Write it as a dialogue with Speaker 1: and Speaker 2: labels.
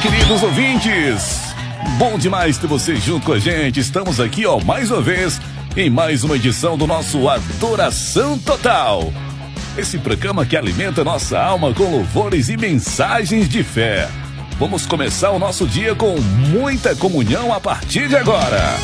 Speaker 1: queridos ouvintes. Bom demais ter você junto com a gente. Estamos aqui, mais uma vez, em mais uma edição do nosso Adoração Total. Esse programa que alimenta nossa alma com louvores e mensagens de fé. Vamos começar o nosso dia com muita comunhão a partir de agora.